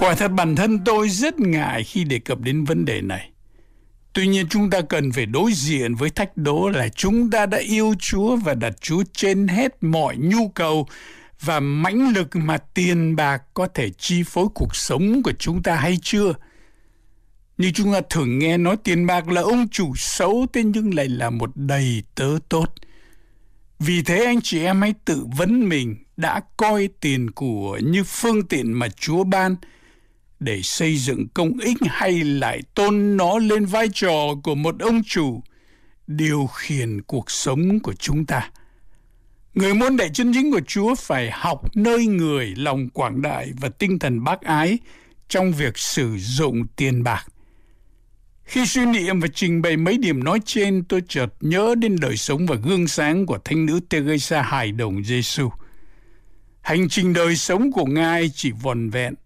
Quả thật bản thân tôi rất ngại khi đề cập đến vấn đề này. Tuy nhiên chúng ta cần phải đối diện với thách đố là chúng ta đã yêu Chúa và đặt Chúa trên hết mọi nhu cầu và mãnh lực mà tiền bạc có thể chi phối cuộc sống của chúng ta hay chưa. Như chúng ta thường nghe nói tiền bạc là ông chủ xấu, thế nhưng lại là một đầy tớ tốt. Vì thế anh chị em hãy tự vấn mình đã coi tiền của như phương tiện mà Chúa ban để xây dựng công ích, hay lại tôn nó lên vai trò của một ông chủ điều khiển cuộc sống của chúng ta. Người môn đệ chân chính của Chúa phải học nơi người lòng quảng đại và tinh thần bác ái trong việc sử dụng tiền bạc. Khi suy niệm và trình bày mấy điểm nói trên, tôi chợt nhớ đến đời sống và gương sáng của thánh nữ Teresa hài đồng Giêsu. Hành trình đời sống của Ngài chỉ vỏn vẹn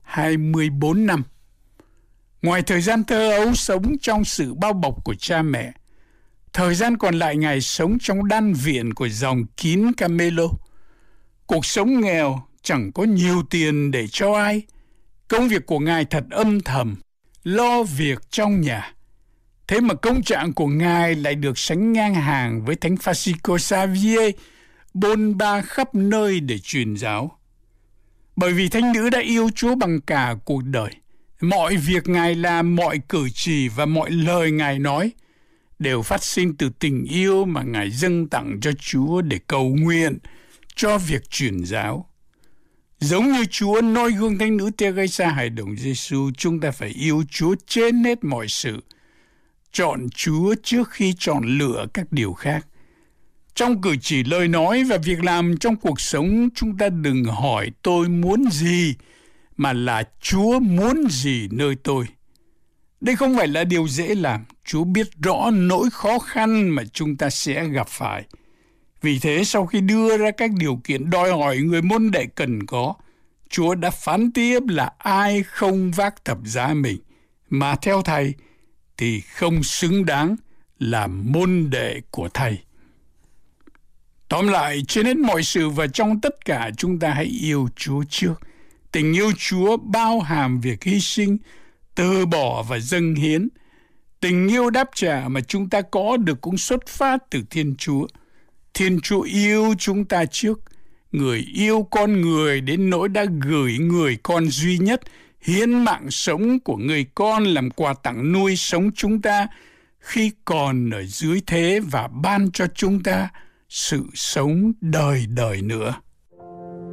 24 năm. Ngoài thời gian thơ ấu sống trong sự bao bọc của cha mẹ, thời gian còn lại Ngài sống trong đan viện của dòng kín Camelo. Cuộc sống nghèo, chẳng có nhiều tiền để cho ai. Công việc của Ngài thật âm thầm, lo việc trong nhà. Thế mà công trạng của Ngài lại được sánh ngang hàng với Thánh Francisco Xavier, bôn ba khắp nơi để truyền giáo. Bởi vì thánh nữ đã yêu Chúa bằng cả cuộc đời, mọi việc Ngài làm, mọi cử chỉ và mọi lời Ngài nói đều phát sinh từ tình yêu mà Ngài dâng tặng cho Chúa để cầu nguyện cho việc truyền giáo. Giống như Chúa noi gương thánh nữ Teresa hài đồng Giêsu, chúng ta phải yêu Chúa trên hết mọi sự, chọn Chúa trước khi chọn lựa các điều khác. Trong cử chỉ, lời nói và việc làm trong cuộc sống, chúng ta đừng hỏi tôi muốn gì, mà là Chúa muốn gì nơi tôi. Đây không phải là điều dễ làm. Chúa biết rõ nỗi khó khăn mà chúng ta sẽ gặp phải. Vì thế, sau khi đưa ra các điều kiện đòi hỏi người môn đệ cần có, Chúa đã phán tiếp là ai không vác thập giá mình, mà theo Thầy, thì không xứng đáng làm môn đệ của Thầy. Tóm lại, trên hết mọi sự và trong tất cả, chúng ta hãy yêu Chúa trước. Tình yêu Chúa bao hàm việc hy sinh, từ bỏ và dâng hiến. Tình yêu đáp trả mà chúng ta có được cũng xuất phát từ Thiên Chúa. Thiên Chúa yêu chúng ta trước. Người yêu con người đến nỗi đã gửi người con duy nhất, hiến mạng sống của người con làm quà tặng nuôi sống chúng ta khi còn ở dưới thế, và ban cho chúng ta sự sống đời đời nữa.